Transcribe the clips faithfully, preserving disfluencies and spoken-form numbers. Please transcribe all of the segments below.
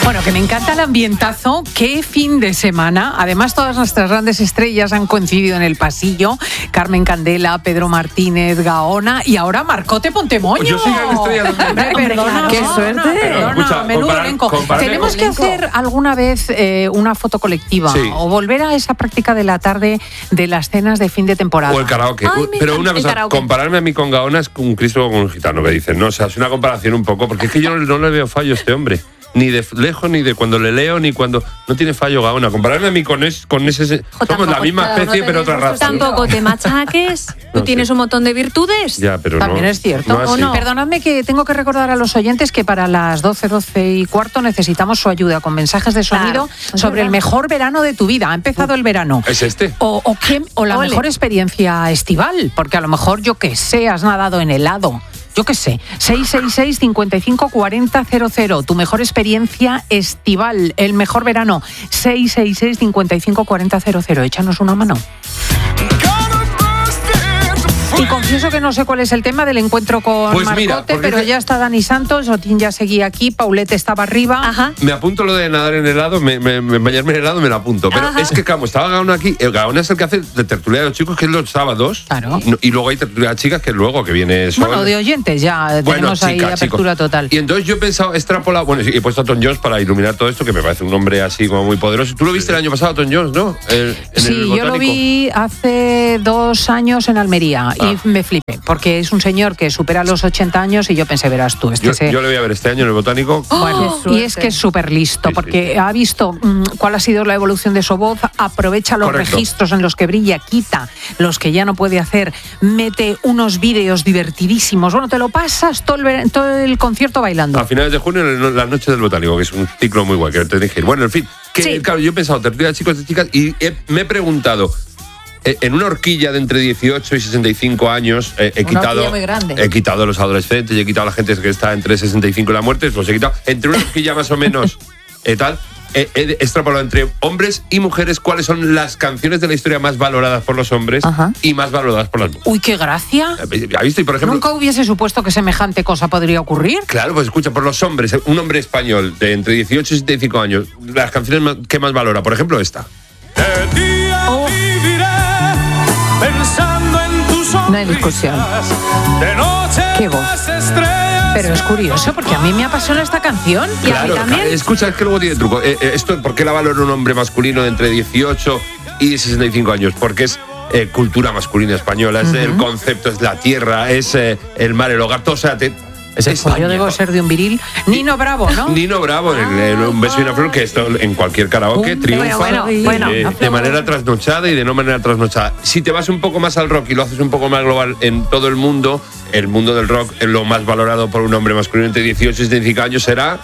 Bueno, que me encanta el ambientazo. Qué fin de semana. Además, todas nuestras grandes estrellas han coincidido en el pasillo. Carmen Candela, Pedro Martínez, Gaona y ahora Marcote Pontemoño. Yo soy gran estrella Hombre, perdona, ¡Qué suerte! Perdona, Escucha, menudo comparar- elenco. compararme Tenemos con- que hacer alguna vez eh, una foto colectiva Sí. o volver a esa práctica de la tarde de las cenas de fin de temporada. O el karaoke. Ay, me Pero encanta una el cosa, karaoke. compararme a mí con Gaona es un Cristo con un gitano, que dicen, ¿no? O sea, es una comparación un poco, porque es que yo no, no le veo fallo a este hombre. Ni de lejos, ni de cuando le leo, ni cuando... No tiene fallo Gaona. Compararme a mí con, es, con ese... Somos tampoco, la misma cada uno especie, pero otra tenemos raza. Tampoco te machaques. Tú No, tienes sí. un montón de virtudes. Ya, pero También no, es cierto. no ¿O así. no? Perdonadme que tengo que recordar a los oyentes que para las doce, doce y cuarto necesitamos su ayuda con mensajes de sonido Claro, es sobre el verdad. mejor verano de tu vida. Ha empezado el verano. ¿Es este? O, o, qué- o la Ole. mejor experiencia estival, porque a lo mejor, yo qué sé, has nadado en helado. Yo qué sé, seis seis seis, cinco cinco cuatro cero cero cero, tu mejor experiencia estival, el mejor verano, seis seis seis, cinco cinco cuatro cero cero cero, échanos una mano. Y confieso que no sé cuál es el tema del encuentro con Pues Marcote, mira, porque pero es que- ya está Dani Santos, Otín ya seguía aquí, Paulette estaba arriba. Ajá. Me apunto lo de nadar en helado, me, me, me- bañarme en helado, me lo apunto. Pero Ajá. es que, como estaba Gaona aquí, el Gaona es el que hace de tertulia de los chicos, que es los sábados. Claro. No, y luego hay tertulia de chicas, que luego que viene Sol. Bueno, de oyentes ya Bueno, tenemos ahí chicas, apertura chicos. total. Y entonces yo he pensado, extrapolado, bueno, y he puesto a Tom Jones para iluminar todo esto, que me parece un hombre así como muy poderoso. Tú lo viste el año pasado, Tom Jones, ¿no? El- en Sí, el yo lo Botánico. vi hace dos años en Almería Ah. y me flipé, porque es un señor que supera los ochenta años y yo pensé, verás tú, este Yo, se... yo le voy a ver este año en el Botánico. Bueno, ¡Qué y suerte! es que es súper listo, Sí, sí, porque sí. ha visto mm, cuál ha sido la evolución de su voz, aprovecha los Correcto. registros en los que brilla, quita los que ya no puede hacer, mete unos vídeos divertidísimos. Bueno, te lo pasas todo el, ver- todo el concierto bailando. A finales de junio, en la noche del Botánico, que es un ciclo muy guay, que te dije. Bueno, en fin, que Sí. claro, yo he pensado, tertulia de chicos y de chicas, y he- me he preguntado, eh, en una horquilla de entre dieciocho y sesenta y cinco años, eh, he Una quitado horquilla muy grande. he quitado a los adolescentes y he quitado a la gente que está entre sesenta y cinco y la muerte, los he quitado. Entre una horquilla más o menos, eh, tal, he he extrapolado entre hombres y mujeres cuáles son las canciones de la historia más valoradas por los hombres Ajá. y más valoradas por las mujeres. Uy, qué gracia. ¿Ha visto? Y por ejemplo, Nunca hubiese supuesto que semejante cosa podría ocurrir. claro, pues escucha, por los hombres, un hombre español de entre dieciocho y sesenta y cinco años, las canciones más- que más valora, por ejemplo, esta. De día Oh. viviré pensando en tus sonrisas. No hay discusión. De noche Qué voz. las estrellas. Pero es curioso, porque a mí me apasiona esta canción y a mí Claro, también. claro, escucha, es que luego tiene truco. Eh, eh, esto, ¿por qué la valora un hombre masculino de entre dieciocho y sesenta y cinco años? Porque es eh, cultura masculina española, es el concepto, es la tierra, es eh, el mar, el hogar, todo, o sea, te, es Pues España. yo debo ser de un viril. Nino Bravo, ¿no? Nino Bravo, en, en Un beso y una flor, que esto en cualquier karaoke Un triunfa bueno, bueno, eh, una de flor. manera trasnochada y de no manera trasnochada. Si te vas un poco más al rock y lo haces un poco más global en todo el mundo, el mundo del rock, eh, lo más valorado por un hombre masculino entre dieciocho y setenta y cinco años será...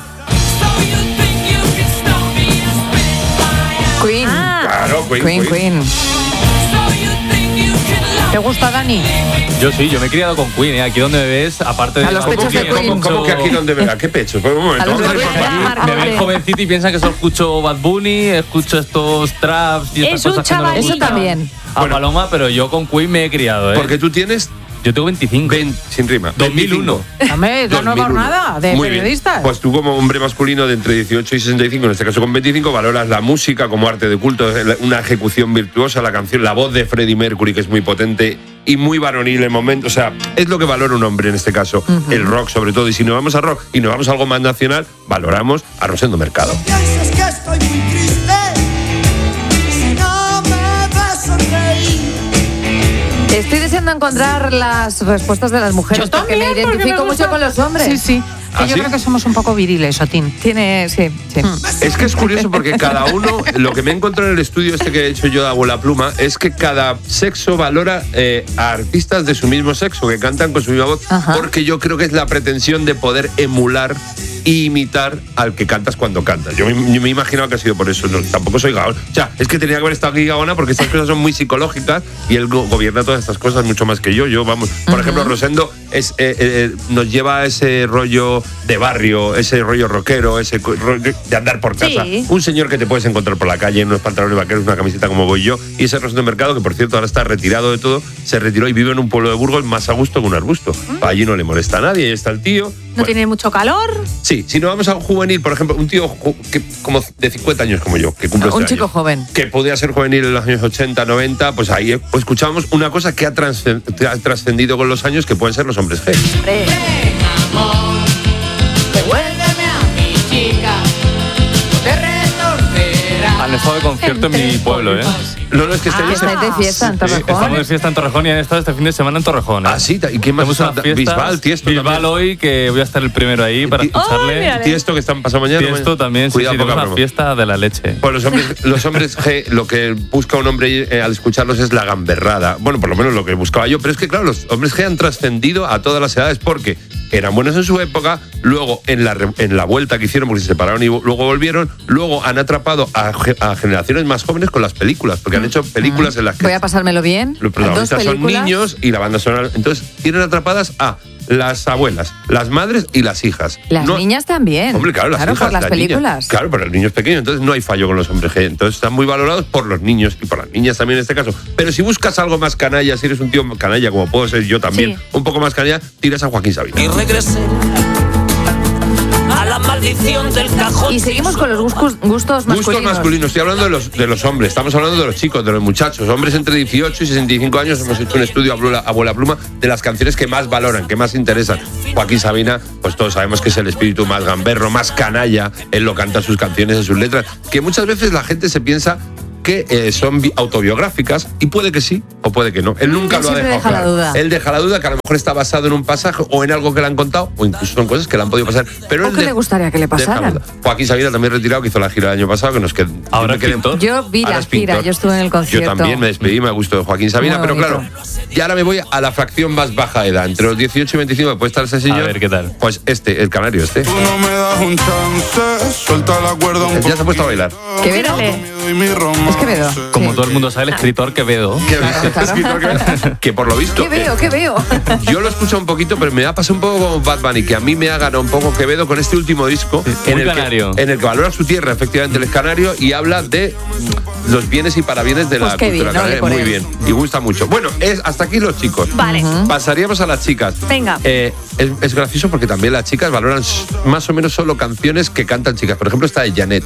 Queen. Ah. Claro, Queen, Queen, Queen. Queen. ¿Te gusta, Dani? Yo sí, yo me he criado con Queen, ¿eh? Aquí donde me ves, aparte de... A los ¿Cómo pechos que, de cómo- Queen. cómo que aquí donde me... ¿A qué pechos? Pues un momento, A los vamos a ir de por Queen. partes. Marco. Me ven jovencito y piensan que solo escucho Bad Bunny, escucho estos traps y estas Es un cosas que no les chavalito. gustan Eso también. A Bueno. Paloma, pero yo con Queen me he criado, ¿eh? Porque tú tienes yo tengo veinticinco. veinte, sin rima. dos mil uno. Dame, la nueva dos mil uno. jornada de Muy bien. periodistas. Pues tú como hombre masculino de entre dieciocho y sesenta y cinco, en este caso con veinticinco, valoras la música como arte de culto, una ejecución virtuosa, la canción, la voz de Freddie Mercury, que es muy potente y muy varonil en momento. O sea, es lo que valora un hombre en este caso, el rock sobre todo. Y si nos vamos a rock y nos vamos a algo más nacional, valoramos a Rosendo Mercado. Piensas que estoy muy triste si no me ves sonreír. Estoy deseando encontrar las respuestas de las mujeres Yo porque también, me porque identifico me mucho gusta. con los hombres. Sí, sí. Que ¿Ah, yo sí? creo que somos un poco viriles, Otín. Tiene, sí, sí. Es que es curioso porque cada uno, lo que me he encontrado en el estudio este que he hecho yo de Abuela Pluma, es que cada sexo valora eh, a artistas de su mismo sexo, que cantan con su misma voz, Ajá. porque yo creo que es la pretensión de poder emular e imitar al que cantas cuando cantas. Yo me, yo me he imaginado que ha sido por eso, no, tampoco soy Gaona. O sea, es que tenía que haber estado aquí Gaona porque estas cosas son muy psicológicas y él go- gobierna todas estas cosas mucho más que yo. Yo, vamos, por ejemplo, Rosendo es, eh, eh, nos lleva a ese rollo de barrio, ese rollo rockero, ese rollo de andar por casa. Sí. Un señor que te puedes encontrar por la calle en unos pantalones vaqueros, una camiseta como voy yo, y ese Rosendo Mercado, que por cierto ahora está retirado de todo, se retiró y vive en un pueblo de Burgos más a gusto que un arbusto. Allí no le molesta a nadie, ahí está el tío. No Bueno, tiene mucho calor. sí, si no vamos a un juvenil, por ejemplo, un tío ju- que, como de cincuenta años como yo, que cumple Un este chico año, joven. que podía ser juvenil en los años ochenta, noventa, pues ahí eh, escuchamos una cosa que ha transcen- que ha trascendido con los años, que pueden ser los hombres G. Hombre. Han estado de concierto en mi pueblo, ¿eh? No, no, es que este Ah, año se- estáis de fiesta en Sí, Torrejón. estamos de fiesta en Torrejón y han estado este fin de semana en Torrejón. ¿eh? Ah, sí, ¿y quién más Tenemos está? una fiesta. Bisbal, Tiesto Bisbal también. hoy, que voy a estar el primero ahí para Ti- ¡Ay, escucharle. mírale! Tiesto, que están pasado mañana. Tiesto también, sí, Cuidado, sí, poca tenemos una broma. fiesta de la leche. Pues los hombres, los hombres G, lo que busca un hombre eh, al escucharlos es la gamberrada. Bueno, por lo menos lo que buscaba yo. Pero es que, claro, los hombres G han trascendido a todas las edades porque eran buenos en su época, luego en la, re- en la vuelta que hicieron, porque se separaron y vo- luego volvieron, luego han atrapado a, ge- a generaciones más jóvenes con las películas, porque han hecho películas en las que Voy a pasármelo bien. los Dos protagonistas son películas. niños y la banda sonora. Entonces, tienen atrapadas a las abuelas, las madres y las hijas. Las No- niñas también. Hombre, claro, las Claro, hijas, por las niñas. películas. Claro, pero el niño es pequeño, entonces no hay fallo con los hombres G. Entonces están muy valorados por los niños y por las niñas también en este caso. Pero si buscas algo más canalla, si eres un tío canalla, como puedo ser yo también, Sí. un poco más canalla, tiras a Joaquín Sabina. Y regresé a la maldición del cajón. Y seguimos con los gustos, gustos masculinos. Gustos masculinos, estoy hablando de los, de los hombres, estamos hablando de los chicos, de los muchachos, hombres entre dieciocho y sesenta y cinco años. Hemos hecho un estudio a abuela, abuela pluma de las canciones que más valoran, que más interesan. Joaquín Sabina, pues todos sabemos que es el espíritu más gamberro, más canalla, él lo canta en sus canciones, en sus letras, que muchas veces la gente se piensa que eh, son bi- autobiográficas, y puede que sí o puede que no. Él nunca él lo ha siempre dejado deja la claro. duda. Él deja la duda, que a lo mejor está basado en un pasaje o en algo que le han contado, o incluso son cosas que le han podido pasar. Pero O él que de- le gustaría que le deja la pasaran. duda. Joaquín Sabina también retirado, que hizo la gira el año pasado, que nos quedó. Ahora es pintor. Yo vi Ahora la es gira, pintor. yo estuve en el concierto. Yo también me despedí, me gustó de Joaquín Sabina, Muy pero bonito. claro, y ahora me voy a la fracción más baja de edad, entre los dieciocho y veinticinco, que puede estar ese señor. A ver, ¿qué tal? Pues este, el canario este. Tú no me das un chance, suelta la cuerda un Ya se ha puesto a bailar. Quevedo. Es Quevedo. Como Sí. todo el mundo sabe, el escritor Quevedo. Que, claro. escritor que- que por lo visto. ¿Qué veo? ¿Qué veo? eh, yo lo escucho un poquito, pero me ha pasado un poco como Bad Bunny, que a mí me ha ganado un poco Quevedo con este último disco, en, muy el canario. que, en el que valora su tierra, efectivamente, él es canario, y habla de los bienes y parabienes de Pues la qué cultura bien, ole canaria. por Muy él. bien, y gusta mucho. Bueno, es hasta aquí los chicos. Vale. Pasaríamos a las chicas. Venga. Eh, es, es gracioso porque también las chicas valoran s- más o menos solo canciones que cantan chicas. Por ejemplo, esta de Janet.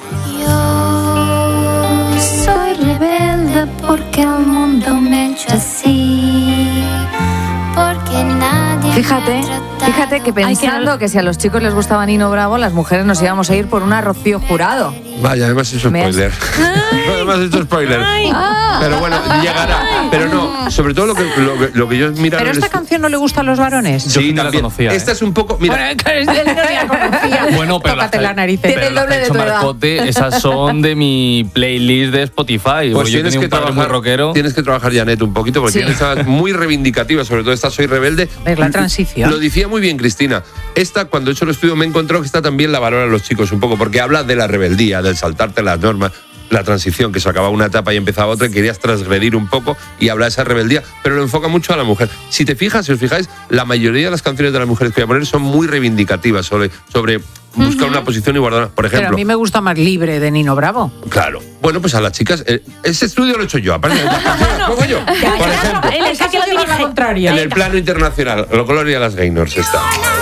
Yo soy rebelde porque el mundo me ha hecho así. Porque nadie Fíjate, fíjate que pensando que si a los chicos les gustaba Nino Bravo, las mujeres nos íbamos a ir por una Rocío Jurado. Vaya, además es Me has- spoiler. además es spoiler. Ah. Pero bueno, llegará. Pero no, sobre todo lo que, lo que, lo que yo mira. ¿Pero esta canción no le gusta a los varones? Yo Sí, ni la también. conocía, ¿eh? Esta es un poco. Mira, Bueno, que es del- no la conocía. Bueno, pero Tócate las- la nariz. pero Tiene el las doble que ha de hecho tu edad. Marcote, esas son de mi playlist de Spotify. pues porque yo tienes tenía que un padre trabajar. muy rockero. Tienes que trabajar, Janet, un poquito, porque Sí. tienes estas muy reivindicativas, sobre todo esta Soy Rebelde. Es la transición. Lo decía muy bien Cristina. Esta, cuando he hecho el estudio, me he encontrado que esta también la valoran los chicos un poco, porque habla de la rebeldía, del saltarte las normas, la transición, que se acababa una etapa y empezaba otra, y querías transgredir un poco, y habla de esa rebeldía, pero lo enfoca mucho a la mujer. Si te fijas, si os fijáis, la mayoría de las canciones de las mujeres que voy a poner son muy reivindicativas, sobre, sobre buscar una posición y guardar. Por Pero a ejemplo, mí me gusta más Libre de Nino Bravo. claro. Bueno, pues a las chicas, eh, ese estudio lo he hecho yo, aparte de las canciones, lo pongo yo. Por ejemplo, Él es el que lo dirige. contraria. en el plano internacional, lo Gloria a las Gaynors está.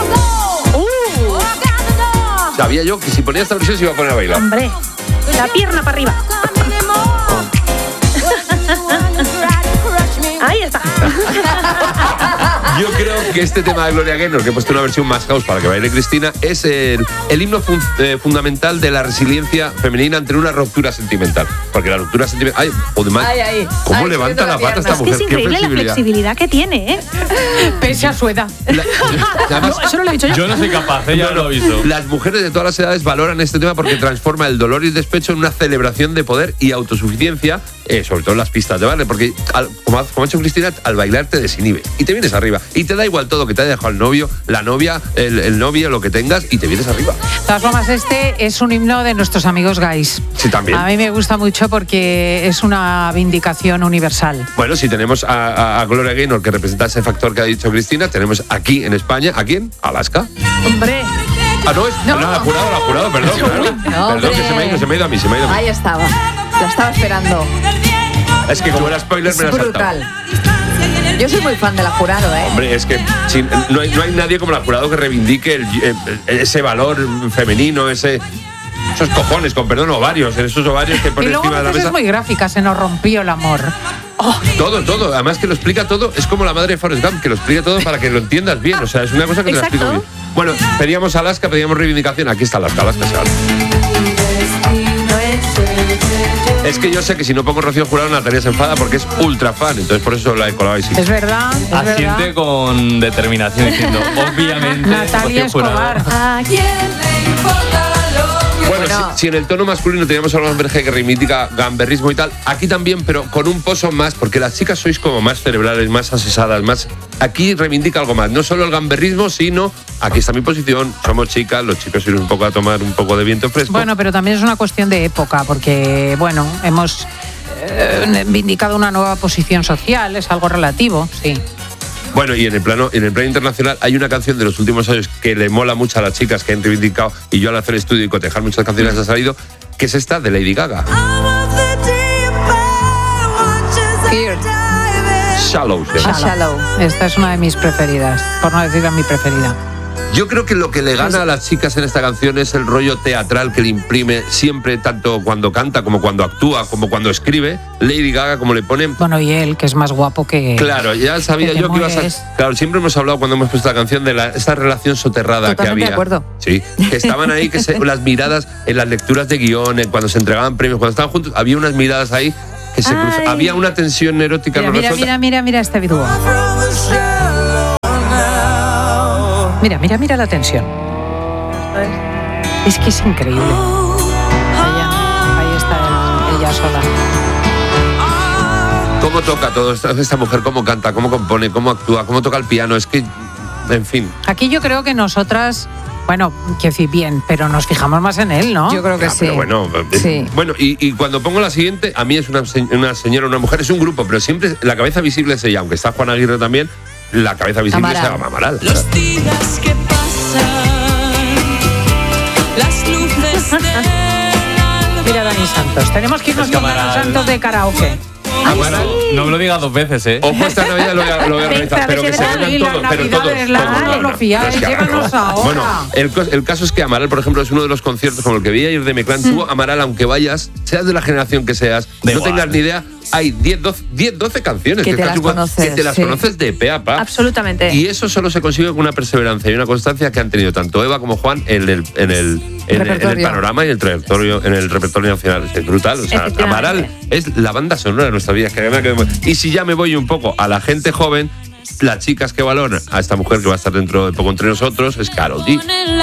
Sabía yo que si ponía esta versión se iba a poner a bailar. Hombre, la pierna para arriba. Ahí está. Yo creo que este tema de Gloria Gaynor, que he puesto una versión más house para que baile Cristina, es el, el himno fun- eh, fundamental de la resiliencia femenina ante una ruptura sentimental. Porque la ruptura sentimental... ¡Ay, joder, Ay, ay. ¿Cómo Ay, levanta subiendo la la pata pierna. esta Es que mujer? es ¡Qué increíble la flexibilidad! flexibilidad que tiene, ¿eh? Pese a su edad. La- además, Eso no lo he dicho yo. Yo no soy capaz, ella No, lo no. he visto. Las mujeres de todas las edades valoran este tema porque transforma el dolor y el despecho en una celebración de poder y autosuficiencia eh, sobre todo en las pistas de baile, porque al, como, ha, como ha hecho Cristina, al bailar te desinhibe y te vienes arriba. Y te da igual todo, que te haya dejado el novio, la novia, el, el novio, lo que tengas, y te vienes arriba. De todas formas, este es un himno de nuestros amigos gays. Sí, también. A mí me gusta mucho porque es una vindicación universal. Bueno, si tenemos a, a, a Gloria Gaynor, que representa ese factor que ha dicho Cristina, tenemos aquí en España, ¿a quién? Alaska. Hombre. Ah, no, es no. No, la jurado, la jurado, perdón, claro. No, perdón, que se me ha ido, se me ha ido a mí, se me ha ido a mí. Ahí estaba. La estaba esperando. Es que como era spoiler, es me la he brutal. saltado. Yo soy muy fan de la jurado, ¿eh? Hombre, es que si, no, hay, no hay nadie como la jurado que reivindique el, el, ese valor femenino, ese... Esos cojones, con perdón, ovarios, esos ovarios que ponen y luego encima de la mesa. Es muy gráfica, se nos rompió el amor. Oh. Todo, todo. Además que lo explica todo. Es como la madre de Forrest Gump, que lo explica todo para que lo entiendas bien. O sea, es una cosa que Exacto. te la explico bien. Bueno, pedíamos Alaska, pedíamos reivindicación. Aquí está Alaska, Alaska se habla. Es que yo sé que si no pongo Rocío Jurado, Natalia se enfada porque es ultra fan. Entonces por eso la he colado ahí. Sí. Es verdad, es Asiente verdad. con determinación diciendo, obviamente, Natalia Rocío Jurado. Escobar. ¿A quién le importa lo que... Bueno, Bueno. si, si en el tono masculino teníamos a Lola Berge que reivindica gamberrismo y tal, aquí también, pero con un pozo más, porque las chicas sois como más cerebrales, más asesadas, más... Aquí reivindica algo más, no solo el gamberrismo, sino aquí está mi posición, somos chicas, los chicos irnos un poco a tomar un poco de viento fresco. Bueno, pero también es una cuestión de época, porque, bueno, hemos eh, vindicado una nueva posición social, es algo relativo, sí. Bueno, y en el plano, en el plano internacional hay una canción de los últimos años que le mola mucho a las chicas que han reivindicado, y yo al hacer estudio y cotejar muchas canciones ha salido, que es esta de Lady Gaga. Shallow. se llama. Shallow. Esta es una de mis preferidas, por no decir mi preferida. Yo creo que lo que le gana a las chicas en esta canción es el rollo teatral que le imprime siempre, tanto cuando canta como cuando actúa, como cuando escribe. Lady Gaga, como le ponen... Bueno, y él, que es más guapo que... Claro, ya sabía que yo que ibas mueres. a... Claro, siempre hemos hablado cuando hemos puesto la canción de la, esta relación soterrada Totalmente que había. de acuerdo. Sí, que estaban ahí, que se, las miradas en las lecturas de guión, en cuando se entregaban premios, cuando estaban juntos, había unas miradas ahí que se cruzaban. Ay. Había una tensión erótica Mira, no mira, resuelta. mira, mira, mira este dúo. Mira, mira, mira la tensión. Es que es increíble. Ella, ahí está ella sola. ¿Cómo toca todo esta, esta mujer? ¿Cómo canta? ¿Cómo compone? ¿Cómo actúa? ¿Cómo toca el piano? Es que, en fin. Aquí yo creo que nosotras, bueno, quiero decir bien, pero nos fijamos más en él, ¿no? Yo creo que Ah, sí. pero bueno, Sí. bueno y, y cuando pongo la siguiente, a mí es una, se- una señora, una mujer, es un grupo, pero siempre la cabeza visible es ella, aunque está Juan Aguirre también, la cabeza visible Amaral. es ella, Amaral. Los días que pasan, las luces del alba. Mira, Dani Santos, tenemos que irnos Es que con Dani Amaral- Santos de karaoke. Amaral. No me lo digas dos veces, ¿eh? Ojo, esta Navidad lo voy a, lo voy a organizar, Venga, pero que vete, se vete, vengan y las todos, pero todos. Navidades, las todos, Navidades, no, lo fiáis, es que ahora llévanos ahora. Bueno, el, cos- el caso es que Amaral, por ejemplo, es uno de los conciertos como el que vi ayer de Meclán. Tú, Amaral, aunque vayas, seas de la generación que seas, Da no igual. tengas ni idea, hay diez, doce, diez, doce canciones Que es te casi las igual, conoces, que te las sí. conoces de pe a pa. Absolutamente. Y eso solo se consigue con una perseverancia y una constancia que han tenido tanto Eva como Juan en el, en el, en el, en el Repertorio. panorama y el repertorio, en el repertorio nacional. Es brutal. O sea, Efectivamente. Amaral es la banda sonora de nuestra vida. Y si ya me voy un poco a la gente joven, las chicas que valoran a esta mujer que va a estar dentro de poco entre nosotros es Karol G.